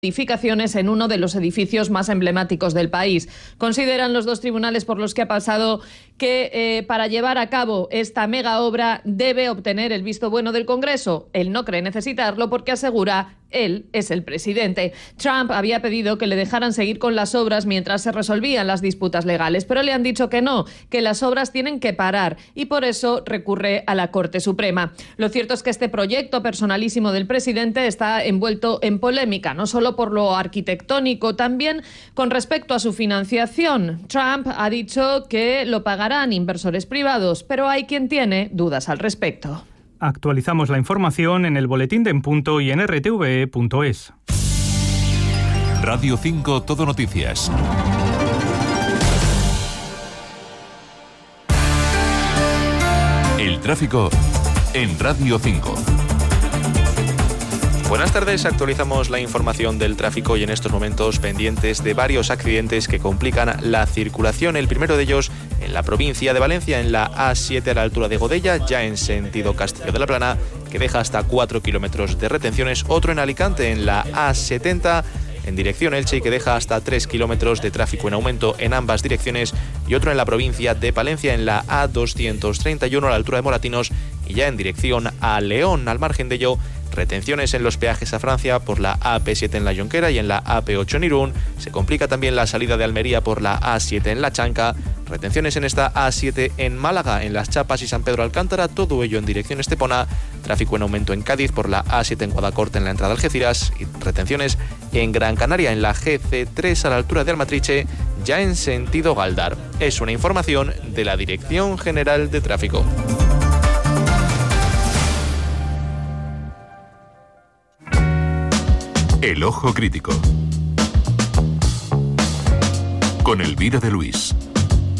modificaciones en uno de los edificios más emblemáticos del país. Consideran los dos tribunales por los que ha pasado que para llevar a cabo esta mega obra debe obtener el visto bueno del Congreso. Él no cree necesitarlo porque asegura él es el presidente. Trump había pedido que le dejaran seguir con las obras mientras se resolvían las disputas legales, pero le han dicho que no, que las obras tienen que parar y por eso recurre a la Corte Suprema. Lo cierto es que este proyecto personalísimo del presidente está envuelto en polémica, no solo por lo arquitectónico, también con respecto a su financiación. Trump ha dicho que lo pagarán inversores privados, pero hay quien tiene dudas al respecto. Actualizamos la información en el boletín de En Punto y en rtve.es. Radio 5 Todo Noticias. El tráfico en Radio 5. Buenas tardes, actualizamos la información del tráfico y en estos momentos pendientes de varios accidentes que complican la circulación. El primero de ellos en la provincia de Valencia, en la A7 a la altura de Godella, ya en sentido Castillo de la Plana, que deja hasta 4 kilómetros de retenciones. Otro en Alicante, en la A70 en dirección Elche, y que deja hasta 3 kilómetros de tráfico en aumento en ambas direcciones. Y otro en la provincia de Palencia, en la A231 a la altura de Moratinos y ya en dirección a León. Al margen de ello, retenciones en los peajes a Francia por la AP7 en la Jonquera y en la AP8 en Irún. Se complica también la salida de Almería por la A7 en la Chanca. Retenciones en esta A7 en Málaga, en Las Chapas y San Pedro Alcántara, todo ello en dirección Estepona. Tráfico en aumento en Cádiz por la A7 en Guadacorte en la entrada de Algeciras. Y retenciones en Gran Canaria, en la GC3 a la altura de Almatriche, ya en sentido Galdar. Es una información de la Dirección General de Tráfico. El Ojo Crítico con Elvira de Luis.